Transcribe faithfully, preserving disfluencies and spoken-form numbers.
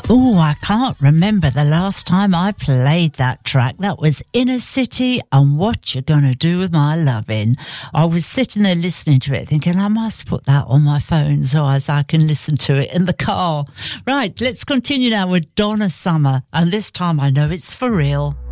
Oh, I can't remember the last time I played that track. That was Inner City and What You Gonna Do With My Lovin'. I was sitting there listening to it thinking I must put that on my phone so as I can listen to it in the car. Right, let's continue now with Donna Summer, and this time I know it's for real.